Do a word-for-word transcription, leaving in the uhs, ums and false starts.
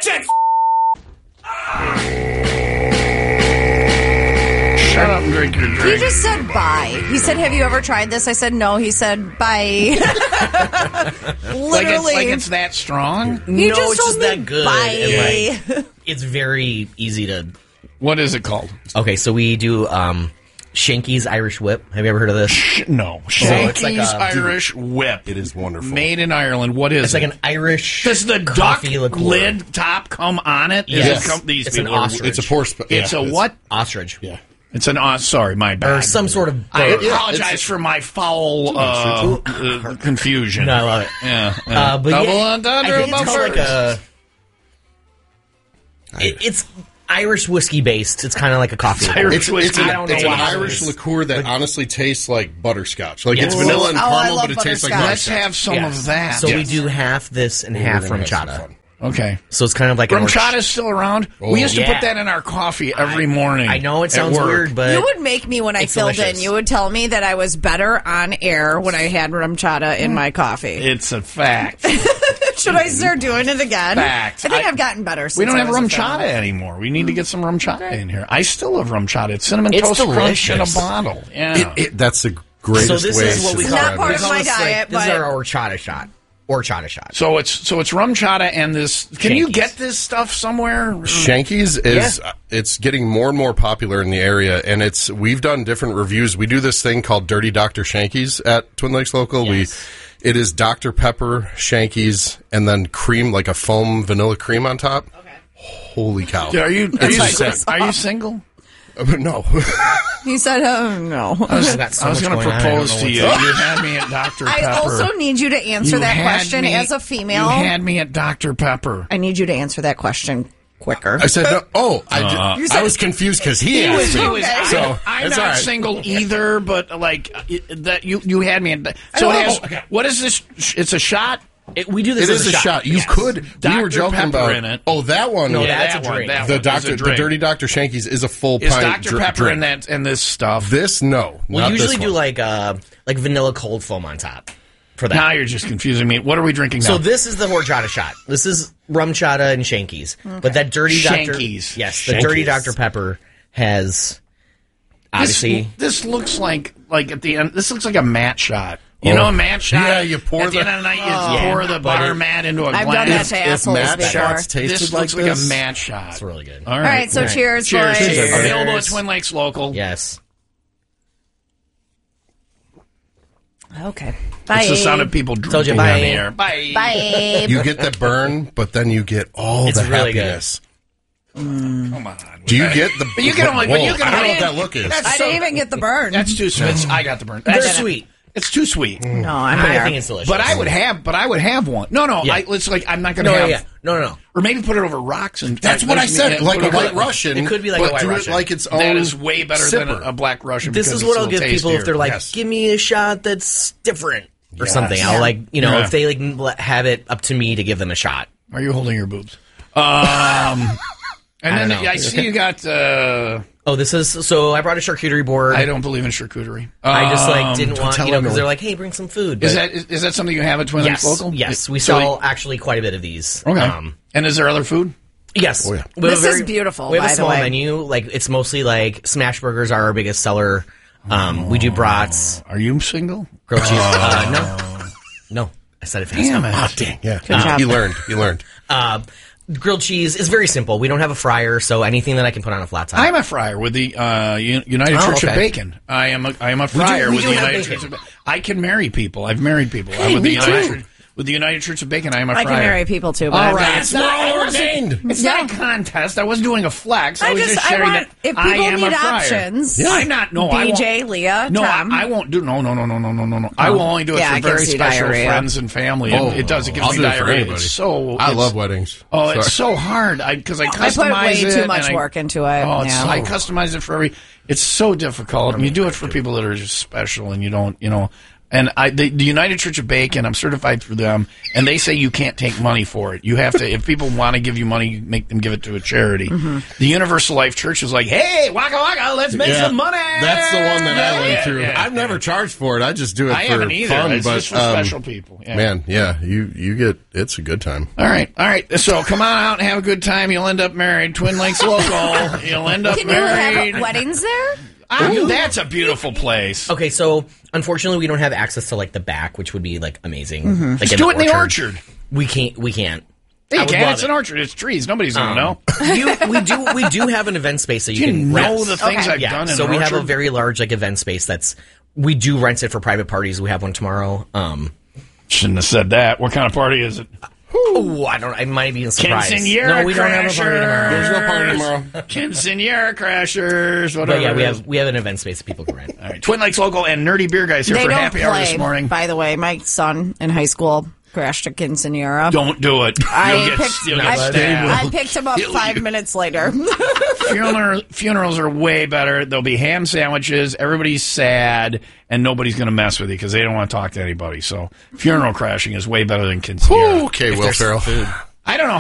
said Shut up and drink your drink. He just said bye. He said, have you ever tried this? I said, no. He said, bye. Literally. Like it's, like it's that strong? He no, just it's just told me that good. bye. And, like, it's very easy to... What is it called? Okay, so we do um, Shanky's Irish Whip. Have you ever heard of this? Sh- no. So it's like Shanky's a- Irish Whip. It is wonderful. Made in Ireland. What is It's it? like an Irish Does the duck coffee liqueur. lid top come on it? Does Yes. it come, these It's an people are- ostrich. It's a poor... Sp- It's yeah, a what? Ostrich. Yeah. It's an os. Sorry, my bad. Or some sort of I bird. apologize for my foul uh, uh, confusion. No, I love it. Yeah. yeah. Uh, but Double yeah, entendre I think it's about called like first. a... It, it's Irish whiskey based. It's kind of like a coffee. liqueur. Irish It's, whiskey. it's, I a, don't it's know an what it Irish is. liqueur that honestly tastes like butterscotch. Like Yes. it's vanilla and Oh, I caramel, love but it tastes like butterscotch. Let's butterscotch. have some Yes. of that. So we Yes. do half this and half We're from gonna have some chata. fun. Okay. So it's kind of like an Rum orch- chata is still around. Oh. We used to Yeah. put that in our coffee every morning. I know it at sounds work. weird, but You would make me when I It's filled delicious. in. You would tell me that I was better on air when I had rum chata in my coffee. It's a fact. Should I start doing it again? Fact. I think I- I've gotten better since We don't I have was a rum fan. chata anymore. We need to get some rum chata in here. I still love rum chata. It's cinnamon It's toast crunch in a delicious. bottle. Yeah. It, it, that's the greatest So this way is what to we It's call not describe part it. of It's my almost like- diet, This is but- our horchata shot. Horchata shot. So it's so it's rum chata and this. Can you Shanky's. get this stuff somewhere? Shanky's is uh, it's getting more and more popular in the area, and it's we've done different reviews. We do this thing called Dirty Doctor Shanky's at Twin Lakes Local. Yes. We it is Doctor Pepper, Shanky's, and then cream like a foam vanilla cream on top. Okay. Holy cow! Are you are It's you, like- are you single? Uh, no. He said, "Oh no." I was, I've got so I was much going to going on, I don't propose know to what you. to- You had me at Doctor Pepper. I also need you to answer You that had question me- as a female. You had me at Doctor Pepper. I need you to answer that question quicker. I said no. Oh, I, did, Uh, You said- I was confused because he, He asked was, me. he was, Okay. I, So, I'm it's not all right. single either, but like it- that, you you had me. At, so know. it has. Oh, okay. What is this? It's a shot. It, we do this It as is a shot. You Yes. could. We Doctor were joking Pepper about in it. Oh, that one. No, Yeah, that's that a one, drink. that the one is a doctor, the drink. Dirty Doctor Shanky's is a full Is pint Doctor dr- Pepper drink. in that in this stuff? This no. We not usually this do one. like uh, like vanilla cold foam on top for that. Now you're just confusing me. What are we drinking now? So this is the horchata shot. This is rum chata and Shanky's. But that dirty Doctor Shanky's. Yes, the dirty Shanky's. Doctor Pepper has obviously This, this looks like like at the end. This looks like a mat shot. You Oh. know, a mat shot. Yeah, you pour at the, the- end of the night. You Oh. pour the Yeah, butter but it- mat into a I've glass. done that If- to if assholes Matt before. shots tasted This like looks like this, a mat shot. it's really good. All All right. right, so Right. cheers, Cheers. boys. Cheers. Available at Twin Lakes Local. Yes. Okay. Bye. It's the sound of people Told you, drinking bye. on the air. Bye. Bye. you get the burn, but then you get all It's the really good. happiness. Come on. Do you get the? But you can only- but you Whoa, can I don't know only- what that look is. I didn't even get the burn. That's too sweet. It's- I got the burn. They're That's- sweet. It's too sweet. no, I'm I there. think it's delicious. But I would have. But I would have one. No, no. Yeah. I, it's like I'm not going to No, have. yeah, yeah. No, no, no. Or maybe put it over rocks and. That's what I said. Like a white Russian. It could be like but a White do Russian. it like its own. That is way better than sipper. a, a black Russian. This because is what it's a I'll give little people if tastier. they're like, Yes. give me a shot that's different or Yes. something. I'll Yeah. like, you know, Yeah. if they like l- have it up to me to give them a shot. Are you holding your boobs? Um. And I then don't know. I see you got. Uh, Oh, this is so. I brought a charcuterie board. I don't believe in charcuterie. I just like Um, didn't want, tell you know, because everyone. they're like, hey, bring some food. Is But- that is, is that something you have at Twin Lakes yes, Local? yes, we So- sell actually quite a bit of these. Okay. Um, and is there other food? yes. Oh, yeah. We have This a is beautiful, We have by a the small way. menu. Like it's mostly like smash burgers are our biggest seller. Um, we do brats, Are you single? grilled cheese. Uh, no, no, I said it fast. Damn enough. it. Dang, yeah. job. You learned. You learned. Uh, grilled cheese is very simple. We don't have a fryer, so anything that I can put on a flat top. I'm a fryer with the uh, U- United Oh, Church of okay. Bacon. I am a I am a fryer we with do the have United bacon. Church of Bacon. I can marry people. I've married people. I'm with the me United too. Church, with the United Church of Bacon. I am a I fryer. can marry people too. But All I'm right, not. it's not ordained. It's not a contest. I wasn't doing a flex. I, I was just, just I sharing want, that if I people am need a fryer. options, Yeah. I'm not. No, I B J, won't. Leah, No, Tom. I, I won't do. No, no, no, no, no, no, no, no. I will only do it Yeah, I for can very see special diarrhea. friends and family. Oh, it, it does. It gives I'll me do it for diarrhea. anybody. It's so. I it's- love weddings. Oh, it's Sorry. so hard because I, I customize put way it. too much and I- work into it. Oh, it's, yeah. I customize it for every. It's so difficult. And you do it for people that are just special, and you don't. You know, And I, the, the United Church of Bacon, I'm certified through them, and they say you can't take money for it. You have to, if people want to give you money, you make them give it to a charity. Mm-hmm. The Universal Life Church is like, hey, waka waka, let's make Yeah, some money. That's the one that I went Yeah, through. yeah, I've yeah. never charged for it. I just do it I for haven't either. fun. It's but, just for um, special people. Yeah. Man, yeah, you you get it's a good time. All right, all right. So come on out and have a good time. You'll end up married. Twin Lakes local. You'll end up Can you married. have weddings there? Ah, that's a beautiful place. Okay, so unfortunately, we don't have access to like the back, which would be like amazing. Mm-hmm. Like Just in do it in the orchard. We can't. We can't. Hey, I you would can. love It's it. an orchard. It's trees. Nobody's gonna Um, know. you, we do. We do have an event space that you, You can know rent. the things Okay. I've yeah. done. In So an we have a orchard? very large like event space that's. We do rent it for private parties. We have one tomorrow. Um. Shouldn't have said that. What kind of party is it? Oh, I don't. I might be surprised. Quinceañera No, we don't have a party tomorrow. There's no party tomorrow. Quinceañera crashers. Whatever. But yeah, we it is. have we have an event space that people can rent. All right. Twin Lakes local and Nerdy Beer Guys here They for don't happy play. hour this morning. By the way, my son in high school crashed a quinceanera. Don't do it. I You'll get, picked, you'll get I, stabbed. I picked him up Kill five you. minutes later. Funeral, funerals are way better. There'll be ham sandwiches. Everybody's sad, and nobody's going to mess with you because they don't want to talk to anybody. So funeral crashing is way better than quinceañera. Okay, Will Ferrell. I don't know